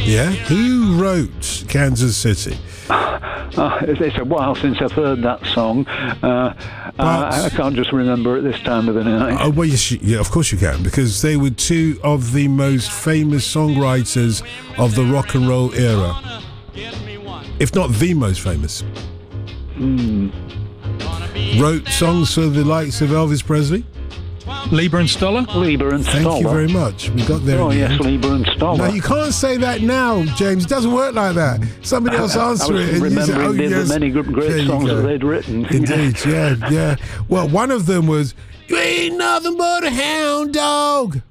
Yeah? Who wrote Kansas City? It's a while since I've heard that song. I can't just remember at this time of the night. Oh, well, yes, yeah, of course you can, because they were two of the most famous songwriters of the rock and roll era, if not the most famous. Wrote songs for the likes of Elvis Presley. Lieber and Stoller? Lieber and Stoller. Thank you very much. We got there. Oh, yes, Lieber and Stoller. No, you can't say that now, James. It doesn't work like that. Somebody else answer it. I was remembering the many great songs that they'd written. Indeed, yeah. Well, one of them was, "You ain't nothing but a hound dog."